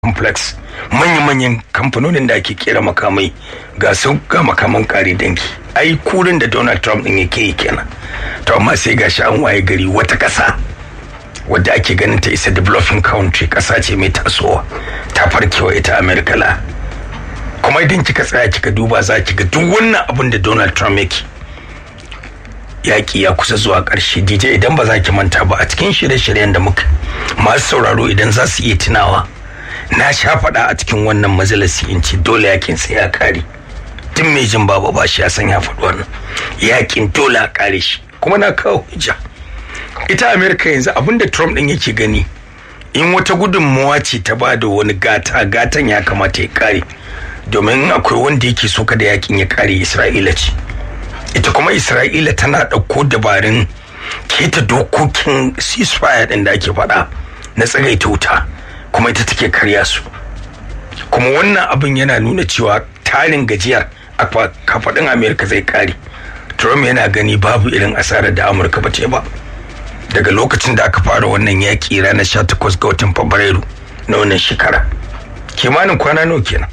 complex manya-manyan kamfanonin da ake kera makamai ga sun ga makaman kare dangi. Ai kurin da Donald Trump din yake yi kenan. To amma sai gashi an waye gari wata kasa wadda ake ganin ta isa developing country, kasa ce mai tasowa, ta farkewa ita America la. Kuma idan kika tsaya kika duba za ki ga duk wannan abin da Donald Trump yake yaƙi ya kusa zuwa ƙarshe. DJ idan ba za ki manta ba a cikin shirye-shiryen da muka masu sauraro idan za su iya tunawa, na sha faɗa a cikin wannan majalisi in ce dole yakin sai ya kare. Tun mai jin baba ba shi ya san ya faɗi wannan yakin dole a kare shi, kuma na kawo hujja. Ita Amerika yanzu abinda Trump din yake gani in wata gudunmawa ce ta bada wani gatan ya kamata ya kare, domin akwai wanda yake so kada yakin ya kare Isra'ila ce. Ita kuma Isra'ila tana ɗauko dabarun keta dokokin ceasefire ɗin da ake faɗa na tsagaita wuta, kuma ita take karya su. Kuma wannan abin yana nuna cewa tarin gajiyar a kafaɗin Amerika zai kare. Trump yana gani babu irin asarar da Amurka ba ta ba daga lokacin da aka fara wannan yaƙi ranar 18 ga watan Fabrairu na wannan shekara. Kimanin kwana nawa kenan?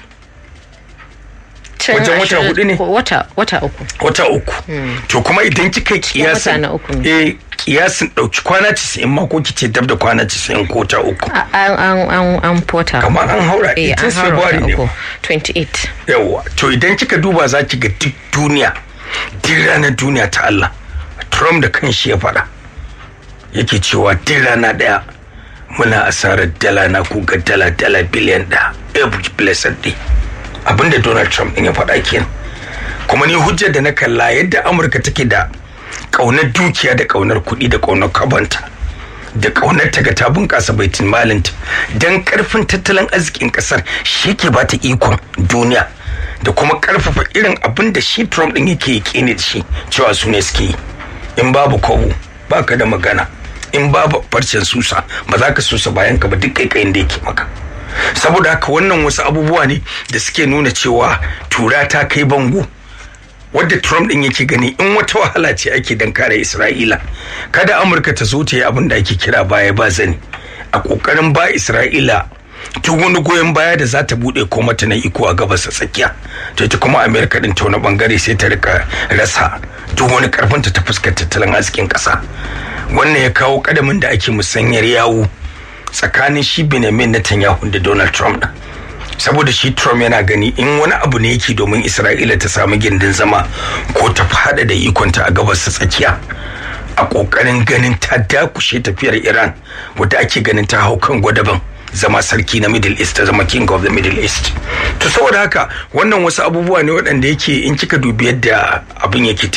Wajen wata hudu ne? Wata uku. To kuma idan kika kiyasin kiyasin dauki kwana 90 ma ko kice dab da kwana 90 ko ta uku. An fota. Kamar an haura 18 February ne. 28. Yawa. To idan kika duba za ki ga duk duniya, duk ranar duniya ta Allah. Trump da kanshi ya faɗa. Yake cewa duk rana daya muna asarar dala na kuga dala biliyan ɗaya every blessed day. Abinda Donald Trump din ya faɗa kenan. Kuma ni hujjar da na kalla yadda Amurka take da ƙaunar dukiya da ƙaunar kuɗi da ƙaunar kabanta da ƙaunar ta ga ta bunƙasa baitin malinta don ƙarfin tattalin arzikin ƙasar shi ke ba ta ikon duniya da kuma ƙarfafa irin abin da shi Trump din yake yi ne da shi cewa su ne suke yi. In babu kobo ba ka da magana, in babu farcen susa ba za ka susa bayan ka ba duk kaikayin da yake maka. Saboda haka wannan wasu abubuwa ne da suke nuna cewa tura ta kai bango, wadda Trump din yake gani in wata wahala ce ake dan kare Isra'ila, kada Amurka ta zo ta yi abin da ake kira baya ba zani a kokarin ba Isra'ila duk wani goyon baya da za ta bude ko mata na iko a gabas ta tsakiya. To ita kuma Amerika din ta wani bangare sai ta rika rasa duk wani karfinta ta fuskar tattalin arzikin kasa. Wannan ya kawo kadamin da ake musanyar yawo tsakanin shi Benjamin Netanyahu da Donald Trump. Saboda shi Trump yana gani in wani abu ne yake domin Isra'ila ta samu gindin zama ko ta fada da ikonta a gabas ta tsakiya a kokarin ganin ta dakushe tafiyar Iran wadda ake ganin ta hau kan gwadaban zama sarki na Middle East, ta zama king of the Middle East. To saboda haka wannan wasu abubuwa ne waɗanda yake in kika dubi yadda abin yake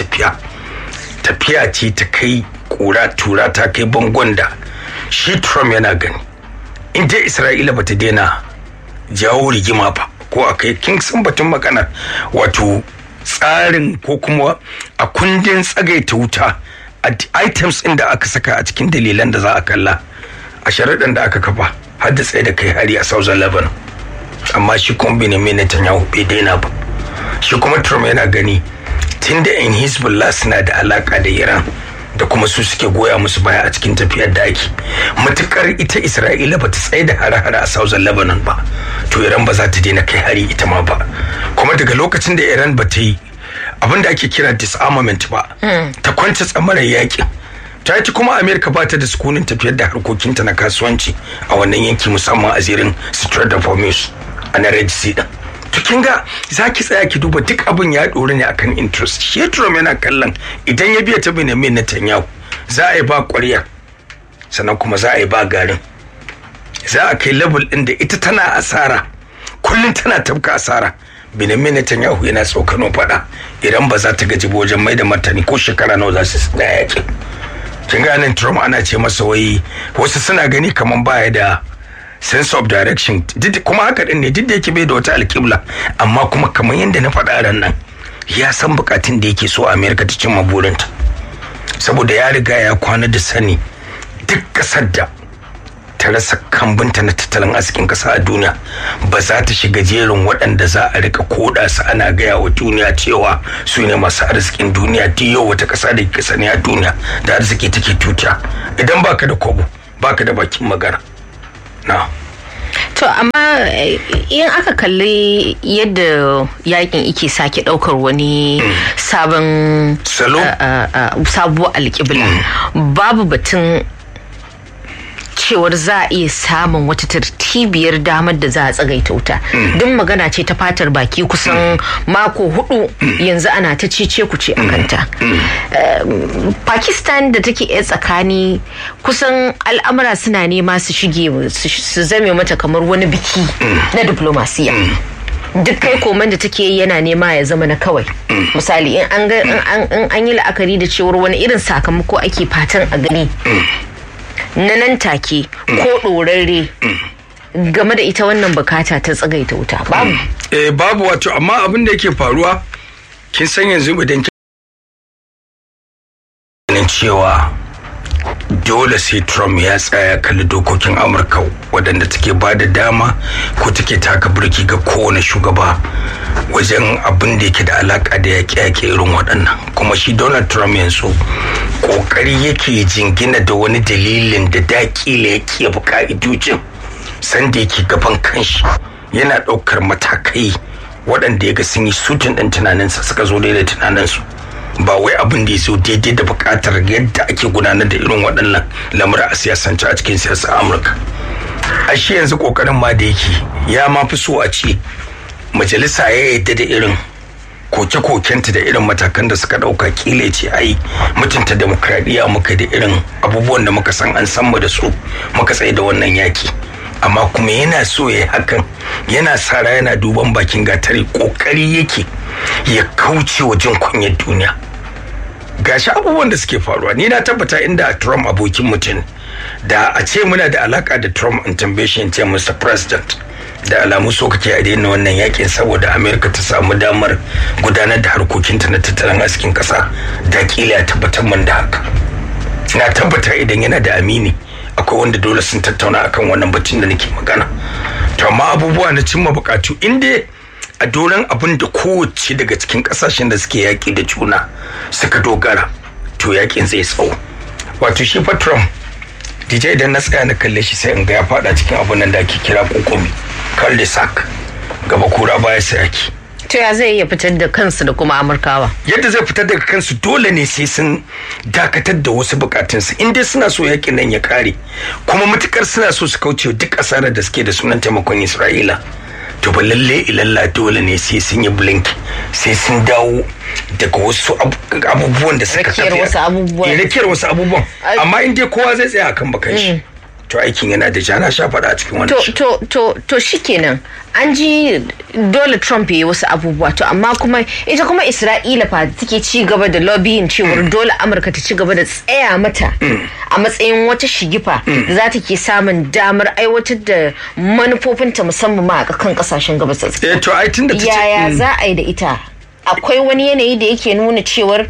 tafiya ce ta kai kura tura ta kai bangon da shi Trump yana gani in dai Isra'ila bata daina jawo rigima ba ko a kai kin san batun maganar wato tsarin ko kuma a kundin tsagaita wuta a items ɗin da aka saka a cikin dalilan da za a kalla a sharaɗin da aka kafa har da tsaye da kai hari a Southern Lebanon. Amma shi kuma Benjamin Netanyahu bai daina ba. Shi kuma Trump yana gani tunda in Hezbollah suna da alaka da Iran da kuma su suke goya musu baya a cikin tafiyar da ake, matukar ita Isra'ila ba ta tsaye da hare-hare a Southern Lebanon ba, to Iran ba za ta daina kai hari ita ma ba. Kuma daga lokacin da Iran ba ta yi abin da ake kira disarmament ba, ta kwance tsamarar yakin, ta yi kuma Amerika ba ta da sukunin tafiyar da harkokinta na kasuwanci a wannan yanki, musamman a zirin Strait of Hormuz a na Red Sea din. To kin ga za ki tsaya ki duba duk abin ya ɗori ne akan interest. Shi Trump yana kallon idan ya biya ta Benjamin Netanyahu za a yi ba ƙwarya sannan kuma za a yi ba garin, za a kai level ɗin da ita tana asara kullum tana tafka asara. Benjamin Netanyahu yana tsokano faɗa idan ba za ta gaji ba wajen mai da martani ko shekara nawa za su tsaya yaƙi. Kin ga nan Trump ana ce masa wai wasu suna gani kaman baya da sense of direction, kuma haka din ne duk da yake bai da wata alƙibla, amma kuma kamar yadda na faɗa ran nan ya san bukatun da yake so Amerika ta cimma burinta, saboda ya riga ya kwana da sani duk ƙasar da ta rasa kambunta na tattalin arzikin ƙasa a duniya ba za ta shiga jerin waɗanda za a rika koda su ana gaya wa duniya cewa su ne masu arzikin duniya. Duk yau wata ƙasa da ke sani a duniya da arziki take tuta idan baka da kobo baka da bakin magana. No. To amma in aka kalli yadda yakin ike sake daukar wani sabon salo, sabuwar alƙibla, babu batun cewar za a iya samun wata tartibiyar damar da za a tsagaita wuta. Duk magana ce ta fatar baki kusan mako 4 yanzu ana ta cece ku ce a kanta. Pakistan da take iya tsakani kusan al'amura suna nema su shige su zame mata kamar wani biki na diplomasiya. Duk kai koman da take yana nema ya zama na kawai. Misali in an yi la'akari da cewar wani irin sakamako ake fatan a gani na nan take ko ɗorarre game da ita wannan bukata ta tsagaita wuta. Babu. Babu, wato amma abin da yake faruwa kin san yanzu idan kin cewa dole sai Trump ya tsaya kalli dokokin Amurka waɗanda take ba da dama ko take taka birki ga kowane shugaba wajen abin da yake da alaka da yaƙe-yaƙe irin waɗannan. Kuma shi Donald Trump yanzu kokari yake jingina da wani dalilin da dakila yake bi ka'idojin sanda yake gaban kanshi yana ɗaukar matakai waɗanda ya ga sun yi sutin ɗin tunaninsa suka zo daidai tunaninsu, ba wai abin da ya zo daidai da buƙatar yadda ake gudanar da irin waɗannan lamura a siyasance a cikin siyasar Amurka. A shi yanzu ƙoƙarin ma da yake ya ma fi so a ce majalisa ya yadda da irin koke-kokenta da irin matakan da suka ɗauka, kila ce ai mutunta demokradiyya muka da irin abubuwan da muka san an san mu da su muka tsaye da wannan yaki. Amma kuma yana so ya hakan, yana sara yana duban bakin gatari, kokari yake ya kauce wa jin kunyar duniya. Gashi abubuwan da suke faruwa, ni na tabbata inda Trump abokin mutum da a ce muna da alaka da Trump in tambaye shi in ce Mr. President, da alamu so kake a daina wannan yakin saboda Amerika ta samu damar gudanar da harkokinta na tattalin arzikin kasa, da kila ya tabbatar man da haka. Na tabbata idan yana da amini akwai wanda dole sun tattauna akan wannan batun da nake magana. To amma abubuwa na cimma bukatu inda a doron abin da kowace daga cikin kasashen da suke yaki da juna suka dogara, to yakin zai tsawo. Wato shi fa Trump DJ idan na tsaya na kalle shi sai in ga ya fada cikin abun nan da ake kira kokumi, cul-de-sac, gaba kura baya sayaki. To ya zai iya fitar da kansu da kuma Amurkawa? Yadda zai fitar daga kansu dole ne sai sun dakatar da wasu bukatunsu in dai suna so yakin nan ya kare, kuma matukar suna so su kauce duk asarar da suke da sunan taimakon Isra'ila. To ba lalle ilalla dole ne sai sun yi blink, sai sun dawo daga wasu abubuwan da suka tafiya. Rakiyar wasu abubuwan. Amma in dai kowa zai tsaya akan bakan shi, to aikin yana da jana sha faɗa a cikin wannan. To shikenan an ji dole Trump yi wasu abubuwa, to amma kuma ita kuma Isra'ila fa take ci gaba da lobbying cewar dole Amurka ta ci gaba da tsaya mata a matsayin wata shigifa da za ta ke samun damar aiwatar da manufofinta musamman ma a kan kasashen gabas ta tsakiya. To ai tunda ta yaya za a yi da ita? Akwai wani yanayi da yake nuna cewar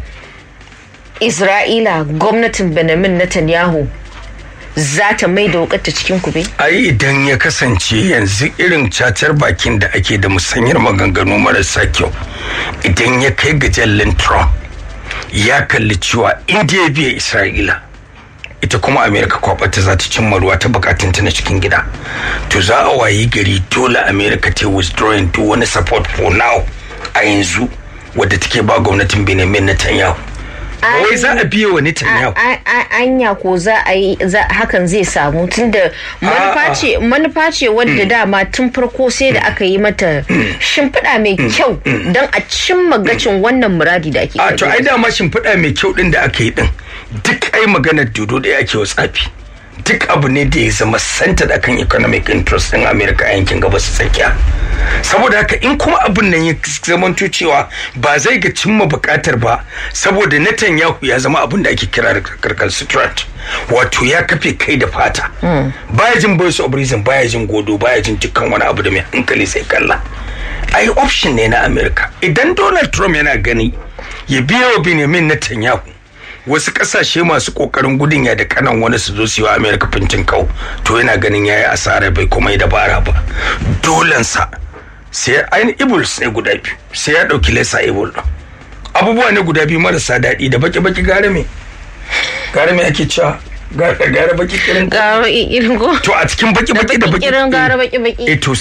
Isra'ila, gwamnatin Benjamin Netanyahu, za ta mai da wukarta cikin kube? Ai idan ya kasance yanzu irin cacar bakin da ake da musanyar maganganu marasa kyau, idan ya kai ga jallin Trump ya kalli cewa inda ya biya Isra'ila, ita kuma Amerika kwabata za ta cimma ruwa ta bukatunta na cikin gida, to za a wayi gari dole Amerika ta withdrawing duk wani support for now a yanzu wadda take ba gwamnatin Benjamin Netanyahu. Wai za a biye wa Netanyahu. Anya ko za a yi hakan zai samu tunda manufa ce wadda dama tun farko sai da aka yi mata shimfiɗa mai kyau don a cimma gacin wannan muradi da ake yi. To ai dama shimfiɗa mai kyau din da aka yi din duk ai maganar dodo da ake wa tsafi. Duk abu ne da ya zama centered akan economic interest din America a yankin gabas tsakiya. Saboda haka in kuma abun nan ya zamanto cewa ba zai ga cimma bukatar ba, saboda Netanyahu ya zama abun da ake kira recalcitrant, wato ya kafe kai da fata, baya jin voice of reason, baya jin godo, baya jin dukkan wani abu da mai hankali sai kalla. Ai option ne na America. Idan Donald Trump yana gani ya biya wa Benjamin Netanyahu, wasu kasashe masu kokarin gudun ya da kanan wani su zo su yi wa America fintin kau, to yana ganin yayi asara bai kuma yi dabara ba. Dolensa sai ainihin evils ne guda biyu, sai ya dauki lesser evil. Abubuwa ne guda biyu marasa daɗi da baki-baki gare me ake cewa gara baki kirin gara baki kirin ko to a cikin baki da baki kirin gara baki to